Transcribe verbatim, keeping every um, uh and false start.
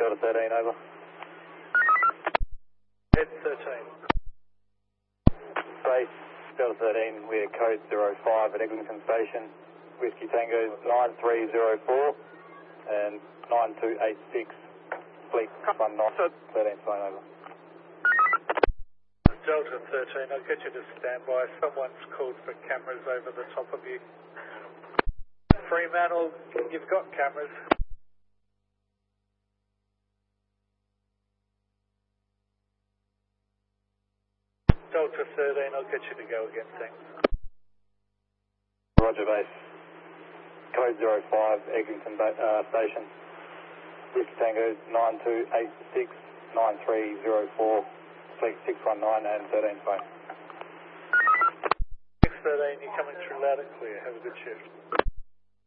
Delta thirteen, over. Head thirteen. Base, Delta thirteen, we're code zero five at Eglinton Station. Whiskey Tango nine three zero four and nine two eight six. Fleet one nine, thirteen, phone over. Delta thirteen, I'll get you to stand by. Someone's called for cameras over the top of you. Fremantle, you've got cameras. Delta thirteen, I'll get you to go again, thanks. Roger, base. Code zero five, Eglinton uh, Station. Whiskey Tango nine two eight six, nine three zero four, Fleet six one nine and thirteen, phone. six thirteen, you're coming through loud and clear. Have a good shift.